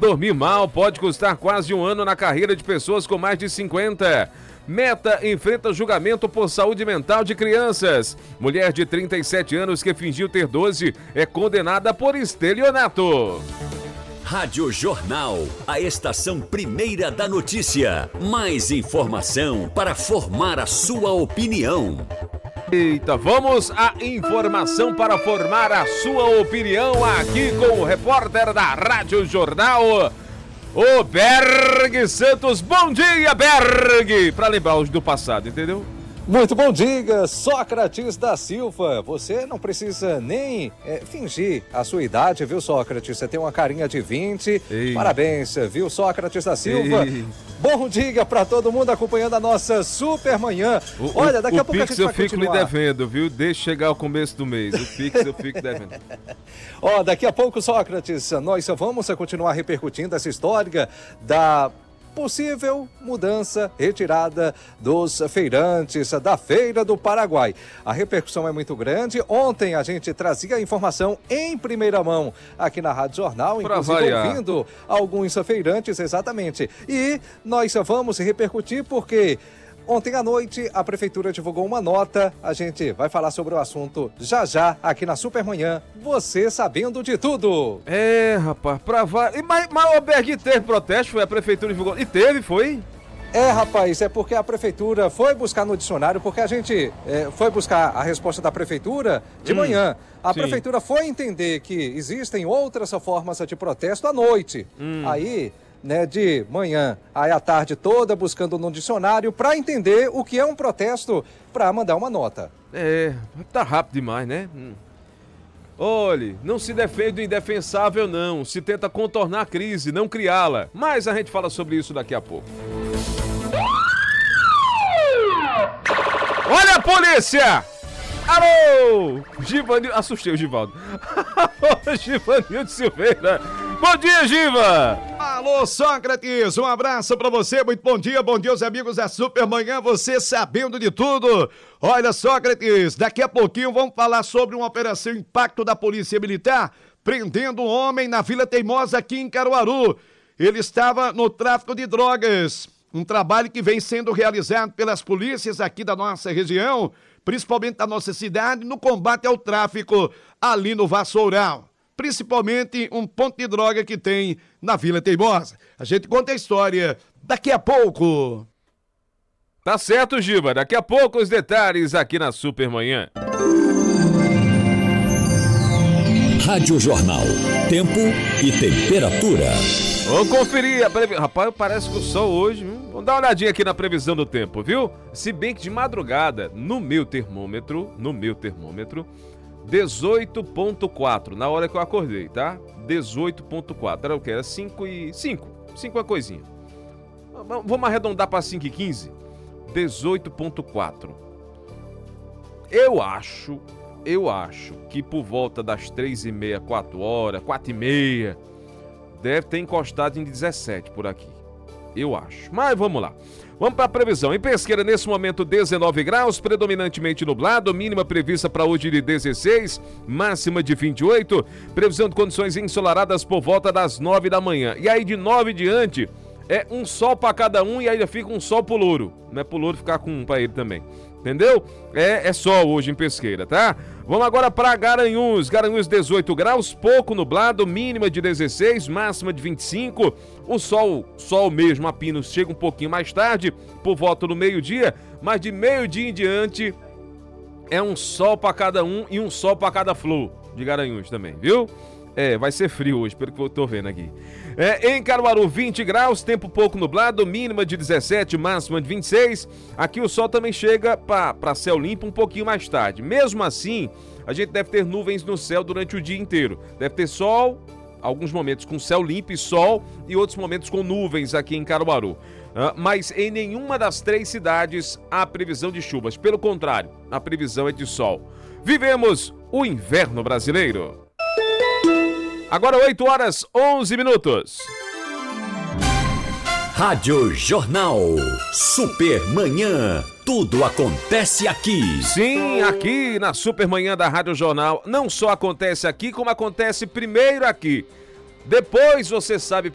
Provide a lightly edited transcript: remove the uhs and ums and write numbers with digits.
Dormir mal pode custar quase 1 ano na carreira de pessoas com mais de 50. Meta enfrenta julgamento por saúde mental de crianças. Mulher de 37 anos que fingiu ter 12 é condenada por estelionato. Rádio Jornal, a estação primeira da notícia. Mais informação para formar a sua opinião. Eita, vamos à informação para formar a sua opinião aqui com o repórter da Rádio Jornal, o Berg Santos. Bom dia, Berg! Para lembrar os do passado, entendeu? Muito bom dia, Sócrates da Silva. Você não precisa nem fingir a sua idade, viu, Sócrates? Você tem uma carinha de 20. Ei. Parabéns, viu, Sócrates da Silva? Ei. Bom dia para todo mundo acompanhando a nossa super manhã. Olha, daqui a pouco a gente vai continuar. O Pix eu fico lhe devendo, viu? Deixa chegar o começo do mês. O Pix eu fico devendo. Ó, daqui a pouco, Sócrates, nós vamos continuar repercutindo essa história da possível mudança, retirada dos feirantes da Feira do Paraguai. A repercussão é muito grande. Ontem a gente trazia a informação em primeira mão aqui na Rádio Jornal, inclusive ouvindo alguns feirantes, exatamente. E nós vamos repercutir porque ontem à noite a Prefeitura divulgou uma nota. A gente vai falar sobre o assunto já aqui na Supermanhã. Você sabendo de tudo. É, rapaz, mas o Berg teve protesto, foi a Prefeitura divulgou. E teve, foi? É, rapaz, é porque a Prefeitura foi buscar no dicionário, porque a gente foi buscar a resposta da Prefeitura de manhã. A Prefeitura foi entender que existem outras formas de protesto à noite. Aí, né, de manhã, aí à tarde toda buscando no dicionário para entender o que é um protesto para mandar uma nota. É, tá rápido demais, né? Olhe, não se defende do indefensável não, se tenta contornar a crise, não criá-la. Mas a gente fala sobre isso daqui a pouco. Olha a polícia! Alô! Givanildo, assustei o Givaldo. Alô, Givanildo Silveira. Bom dia, Giva! Alô, Sócrates, um abraço pra você, muito bom dia os amigos da Supermanhã, você sabendo de tudo. Olha, Sócrates, daqui a pouquinho vamos falar sobre uma operação impacto da Polícia Militar, prendendo um homem na Vila Teimosa aqui em Caruaru. Ele estava no tráfico de drogas, um trabalho que vem sendo realizado pelas polícias aqui da nossa região, principalmente da nossa cidade, no combate ao tráfico ali no Vassoural. Principalmente um ponto de droga que tem na Vila Teimosa. A gente conta a história daqui a pouco. Tá certo, Giba. Daqui a pouco os detalhes aqui na Supermanhã. Rádio Jornal. Tempo e temperatura. Vamos conferir a previsão. Rapaz, parece que o sol hoje... Vamos dar uma olhadinha aqui na previsão do tempo, viu? Se bem que de madrugada, no meu termômetro... 18.4, na hora que eu acordei, tá? 18.4, era o que? Era 5 é coisinha. Vamos arredondar para 5:15? 18.4. Eu acho que por volta das 3h30, 4h30, deve ter encostado em 17 por aqui. Eu acho. Mas vamos lá. Vamos para a previsão. Em Pesqueira, nesse momento, 19 graus, predominantemente nublado, mínima prevista para hoje de 16, máxima de 28, previsão de condições ensolaradas por volta das 9 da manhã. E aí, de 9 em diante, é um sol para cada um e ainda fica um sol pro louro. Não é pro louro ficar com um para ele também. Entendeu? É sol hoje em Pesqueira, tá? Vamos agora para Garanhuns. Garanhuns, 18 graus, pouco nublado, mínima de 16, máxima de 25. O sol mesmo, a Pinos, chega um pouquinho mais tarde, por volta do meio-dia, mas de meio-dia em diante é um sol para cada um e um sol para cada flor de Garanhuns também, viu? Vai ser frio hoje, pelo que eu tô vendo aqui. Em Caruaru, 20 graus, tempo pouco nublado, mínima de 17, máxima de 26. Aqui o sol também chega para céu limpo um pouquinho mais tarde. Mesmo assim, a gente deve ter nuvens no céu durante o dia inteiro. Deve ter sol, alguns momentos com céu limpo e sol, e outros momentos com nuvens aqui em Caruaru. Mas em nenhuma das 3 cidades há previsão de chuvas. Pelo contrário, a previsão é de sol. Vivemos o inverno brasileiro. Agora 8h11. Rádio Jornal. Supermanhã. Tudo acontece aqui. Sim, aqui na Supermanhã da Rádio Jornal. Não só acontece aqui, como acontece primeiro aqui. Depois você sabe